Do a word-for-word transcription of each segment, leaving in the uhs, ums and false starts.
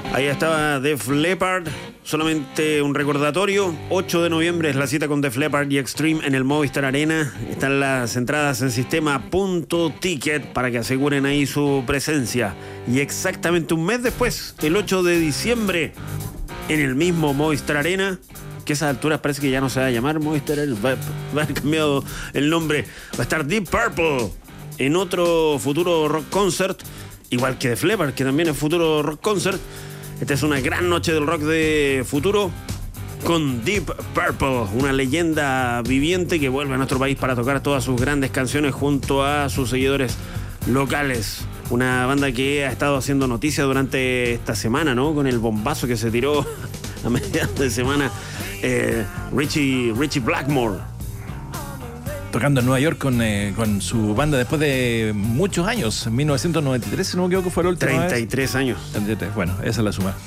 Ahí estaba Def Leppard, solamente un recordatorio, ocho de noviembre es la cita con Def Leppard y Extreme en el Movistar Arena. Están las entradas en sistema.ticket para que aseguren ahí su presencia. Y exactamente un mes después, el ocho de diciembre, en el mismo Movistar Arena, que a esas alturas parece que ya no se va a llamar Movistar Arena, va, va a haber cambiado el nombre, va a estar Deep Purple en otro futuro rock concert, igual que Def Leppard, que también es futuro rock concert. Esta es una gran noche del rock de futuro con Deep Purple, una leyenda viviente que vuelve a nuestro país para tocar todas sus grandes canciones junto a sus seguidores locales. Una banda que ha estado haciendo noticia durante esta semana, ¿no? Con el bombazo que se tiró a mediados de semana eh, Richie, Richie Blackmore. Tocando en Nueva York con, eh, con su banda después de muchos años, en mil novecientos noventa y tres, si no me equivoco, fue la última treinta y tres vez. años. treinta y tres, bueno, esa es la suma.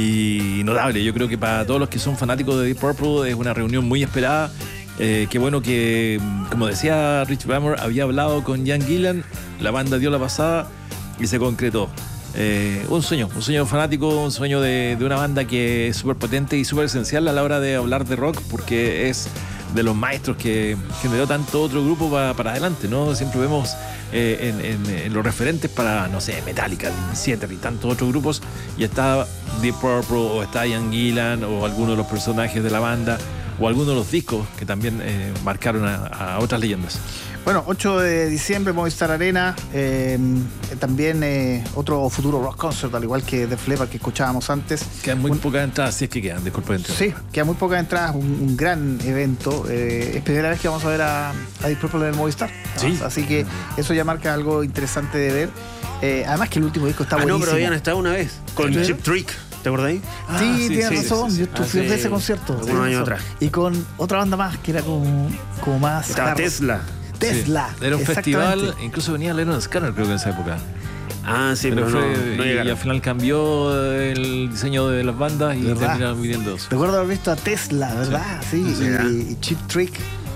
Y notable, yo creo que para todos los que son fanáticos de Deep Purple es una reunión muy esperada. Eh, qué bueno que, como decía Rich Blackmore, había hablado con Ian Gillan, la banda dio la pasada y se concretó. Eh, un sueño, un sueño fanático, un sueño de, de una banda que es súper potente y súper esencial a la hora de hablar de rock, porque es de los maestros que generó tanto otro grupo para, para adelante, ¿no? Siempre vemos eh, en, en, en los referentes para, no sé, Metallica, Theater y tantos otros grupos, y está Deep Purple, o está Ian Gillan, o alguno de los personajes de la banda, o algunos de los discos que también eh, marcaron a, a otras leyendas. Bueno, ocho de diciembre, Movistar Arena, eh, también eh, otro futuro rock concert, al igual que Def Leppard que escuchábamos antes. Quedan muy un, pocas entradas, si es que quedan, disculpa. Sí, quedan muy pocas entradas, un, un gran evento. Eh, es primera vez que vamos a ver a, a Deep Purple en el Movistar. Sí. Así que eso ya marca algo interesante de ver. Eh, además que el último disco está ah, buenísimo. No, pero habían estado una vez con ¿Sí? Chip Trick. ¿Te acordáis? Ah, sí, sí, tienes sí, razón. Sí, sí, Yo estuve ah, sí. de ese concierto. Algunos años atrás. Y con otra banda más que era como, como más. Estaba hard. Tesla. Tesla. Sí. Era un festival, incluso venía Leonard Skinner, creo que en esa época. Ah, sí, pero, pero fue, no, no y, y al final cambió el diseño de las bandas y terminaron viviendo dos. Recuerdo haber visto a Tesla, ¿verdad? Sí, sí, sí y, y Cheap Trick.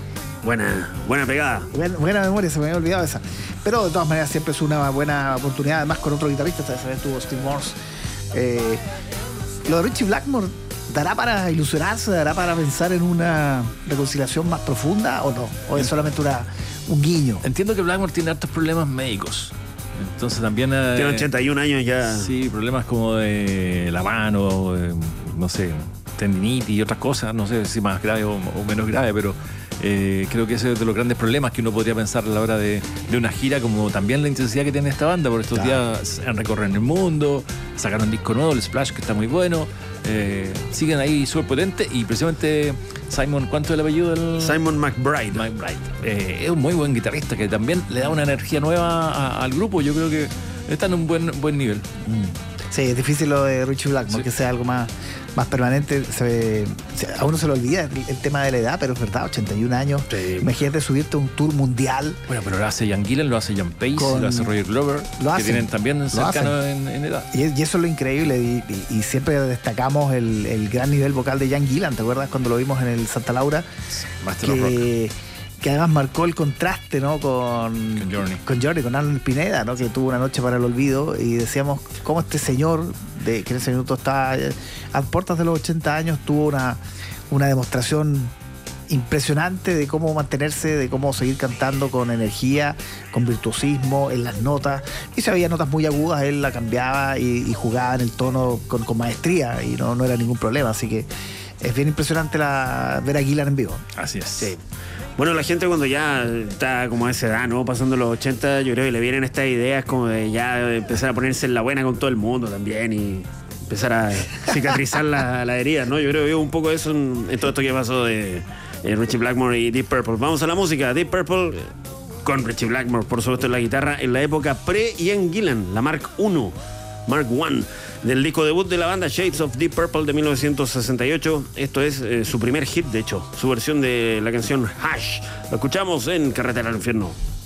Buena, buena pegada. Buena, buena memoria, se me había olvidado esa. Pero de todas maneras siempre es una buena oportunidad, además con otro guitarrista, esta vez tuvo Steve Morse. Eh, lo de Richie Blackmore, ¿dará para ilusionarse? ¿Dará para pensar en una reconciliación más profunda o no? ¿O es solamente una, un guiño? Entiendo que Blackmore tiene hartos problemas médicos. Entonces también... Eh, tiene ochenta y un años ya. Sí, problemas como de la mano, eh, no sé, tendinitis y otras cosas. No sé si más grave o, o menos grave, pero... Eh, creo que ese es de los grandes problemas que uno podría pensar a la hora de, de una gira, como también la intensidad que tiene esta banda. Por estos claro. días han recorrido el mundo, sacaron un disco nuevo, el Splash, que está muy bueno. Eh, siguen ahí súper potentes y precisamente Simon, ¿cuánto es el apellido del...? Simon McBride. McBride. Eh, es un muy buen guitarrista que también le da una energía nueva a, al grupo. Yo creo que está en un buen, buen nivel. Mm. Sí, es difícil lo de Richie Blackmore, sí. que sea algo más, más permanente. Se, se, a uno se le olvida el, el tema de la edad, pero es verdad, ochenta y un años. Sí. Imagínate subirte a un tour mundial. Bueno, pero lo hace Ian Gillan, lo hace Ian Pace, con, lo hace Roger Glover, lo hacen, que tienen también cercanos en, en edad. Y, y eso es lo increíble, y, y, y siempre destacamos el, el gran nivel vocal de Ian Gillan. ¿Te acuerdas cuando lo vimos en el Santa Laura? Master que, of Rock. Que además marcó el contraste, ¿no? Con, con Journey. Con Journey, con Alan Pineda, ¿no? Que tuvo una noche para el olvido. Y decíamos cómo este señor, de, que en ese minuto está a puertas de los ochenta años, tuvo una, una demostración impresionante de cómo mantenerse, de cómo seguir cantando con energía, con virtuosismo en las notas. Y si había notas muy agudas, él la cambiaba y, y jugaba en el tono con, con maestría y no, no era ningún problema. Así que es bien impresionante la, ver a Gillan en vivo. Así es. Sí. Bueno, la gente cuando ya está como a esa edad, ¿no? Pasando los ochenta, yo creo que le vienen estas ideas como de ya empezar a ponerse en la buena con todo el mundo también y empezar a cicatrizar la, la herida, ¿no? Yo creo que veo un poco eso en, en todo esto que pasó de eh, Richie Blackmore y Deep Purple. Vamos a la música. Deep Purple con Richie Blackmore, por supuesto, en la guitarra, en la época pre-Ian Gillan, la Mark uno, Mark uno, del disco debut de la banda Shades of Deep Purple de mil novecientos sesenta y ocho. Esto es eh, su primer hit, de hecho, su versión de la canción Hush. Lo escuchamos en Carretera al Infierno.